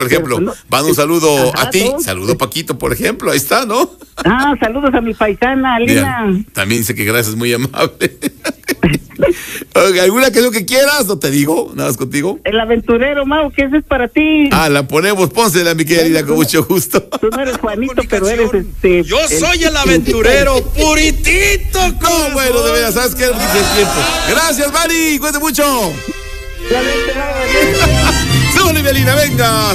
Por ejemplo, manda un saludo a ti, saludo a Paquito, por ejemplo, ahí está, ¿no? Saludos a mi paisana, Alina. Mira, también dice que gracias, muy amable. ¿Alguna canción que quieras? No te digo, nada más contigo. El aventurero, Mau, que ese es para ti. La ponemos, pónsela, mi querida Alina, con mucho gusto. Tú no eres Juanito, pero eres Yo soy el aventurero puritito. No, bueno, de veras, ¿sabes qué? Gracias, Mari, cuídate mucho. Súbale, mi Alina, venga.